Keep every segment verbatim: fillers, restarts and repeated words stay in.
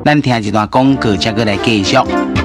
咱听一段广告，才过来继续。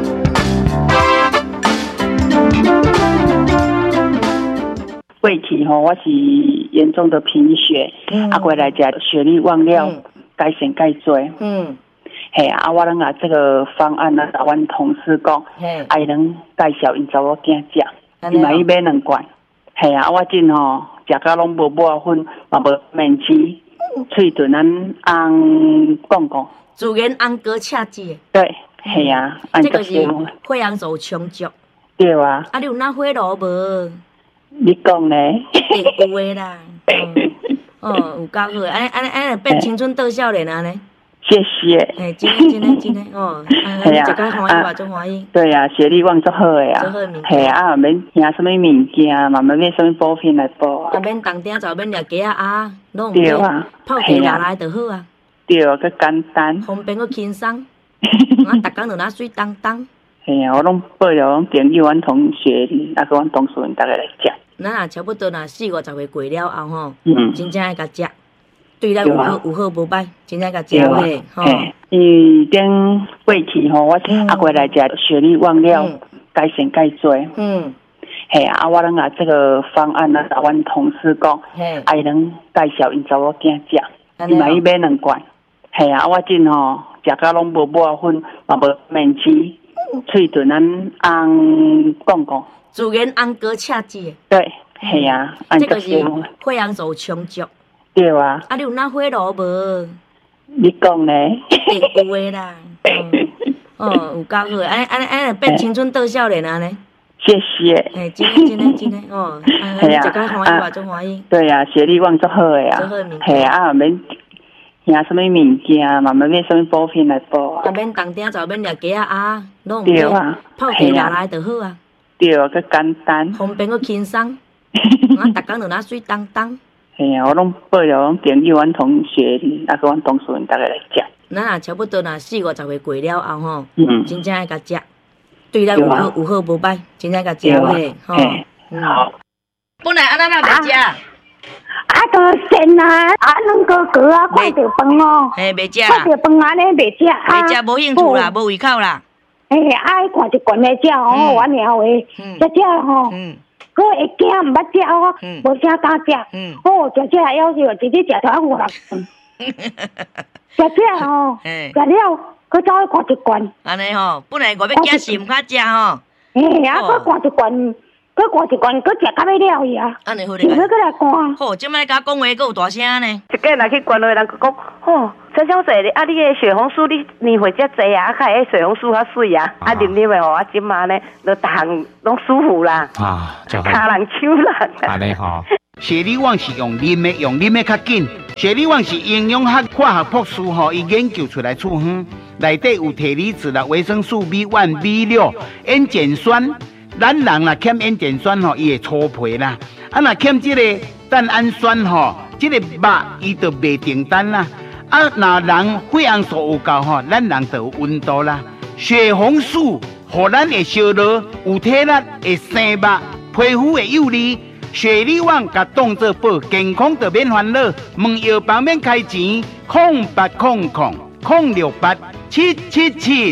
过去吼，我是严重的贫血，嗯、啊，过来食雪莉忘了，嗯、改善改多。嗯，嘿啊，我拢啊这个方案呢，甲阮同事讲，啊，伊能介绍因查某囝食，伊嘛伊买两罐。嘿啊，我真吼食甲拢无抹粉，嘛无面豉，喙唇咱红讲讲。 主人安哥恰剂。 对，嘿啊， 嗯、这个是血氧素充足。 对啊。 啊，你有哪火炉无？ 你讲呢？ 有诶啦。哦，哦有够好，安安安变青春到少年啊呢。 谢谢。 哎，真的真的真的哦，系啊，食甲欢喜，话足欢喜。 对啊，雪莉旺足好诶啊。 足好物件。 系啊，免听什么物件，嘛免买什么补品来补啊。 啊，免当顶就免掠鸡啊鸭，拢对啊， 泡茶拿来就好啊。 对啊，佮简单。 方便佮轻松。啊，逐工就拿水当当。 系啊，我拢报了阮朋友、阮同学，啊，佮阮同事因逐个来食。 咱也差不多若四五十岁过了后吼， 嗯， 真正爱甲食，对咱有好有好无歹，真正甲食嘿，吼。 因为顶过去吼，我啊过来食雪莉忘了，改善改多。嗯，嘿啊，我拢啊这个方案呢，甲阮同事讲，啊，伊能介绍因查某囝食，伊嘛伊买两罐。嘿啊，我真吼食甲拢无抹粉，嘛无面豉，喙唇咱红讲讲。 主人安哥恰剂。 对，系啊， 这个是血氧素充足。 对啊。 啊，你有哪火炉无？ 你讲呢？ 有诶啦。哦，有够好，安安安变青春到少年啊呢。 谢谢。 哎，真的真的真的哦，系啊，食甲欢喜，话足欢喜。 对啊，雪莉旺足好诶啊。 足好物件。 系啊，免听什么物件，嘛免买什么补品来补啊。 啊，免当顶就免掠鸡啊鸭，拢对啊， 泡茶拿来就好啊。 对啊，佮简单。 方便佮轻松。啊，逐工就拿水当当。 系啊，我拢报了阮朋友、阮同学，啊，佮阮同事因逐个来食。 咱也差不多若四五十岁过了后吼， 嗯， 真正爱甲食，对咱有好有好无歹，真正甲食嘿，吼。 好。 本来安那哪袂食？ 啊，个先啊，啊，两个哥啊，看着饭哦。 嘿，袂食。 看着饭安尼袂食。 袂食，无兴趣啦，无胃口啦。 哎，爱看一罐来食哦，我了诶，食食吼，佫会惊毋捌食哦，无啥敢食，哦，食食要是直接食头五六罐，食食吼，食了佫走去看一罐。 安尼吼，本来我要惊是毋较食吼。 哎，啊，佫看一罐，佫看一罐，佫食到要了去啊。 安尼好咧。要佫来看。 好，即摆甲讲话佫有大声呢。 一个人去关落，人佫讲，吼。小小姐，啊！你个血红素你年岁遮济啊，啊，较个血红素较水啊，啊，啉啉的吼，啊，即马呢，都逐项拢舒服啦，啊，骹人手人。 安尼吼，雪莉旺是用啉的，用啉的较紧。雪莉旺是营养学化学博士吼，伊研究出来处方，内底有铁离子啦、维生素 B 一、B 六、烟碱酸。咱人若欠烟碱酸吼，伊会粗皮啦；啊，若欠即个蛋氨酸吼，即个肉伊就袂订单啦。啊，那人血氧素有够吼，咱人就有温度啦。血红素互咱会烧热，有体力会生肉，皮肤会幼丽。雪莉旺甲当作宝，健康就免烦恼。问药房免开钱，空八空空空六八七七七。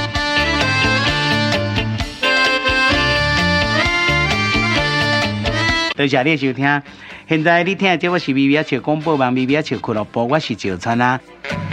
多谢你收听。现在你听的节目是微微笑广播网，微微笑俱乐部，我是赵灿啊。